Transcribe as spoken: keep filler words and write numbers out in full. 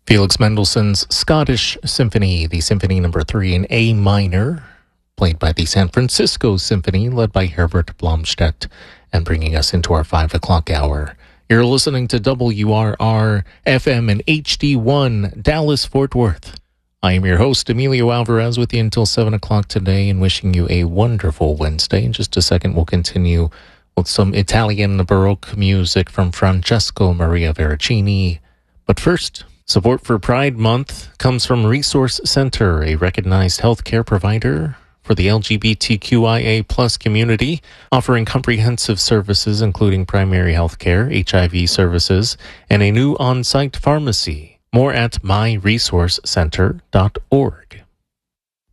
Felix Mendelssohn's Scottish Symphony, the Symphony Number Three in A minor, played by the San Francisco Symphony, led by Herbert Blomstedt, and bringing us into our five o'clock hour. You're listening to W R R F M and H D one, Dallas, Fort Worth. I am your host, Emilio Alvarez, with you until seven o'clock today, and wishing you a wonderful Wednesday. In just a second, we'll continue with some Italian Baroque music from Francesco Maria Veracini. But first, support for Pride Month comes from Resource Center, a recognized healthcare provider for the L G B T Q I A plus community, offering comprehensive services including primary health care, H I V services, and a new on-site pharmacy. More at my resource center dot org.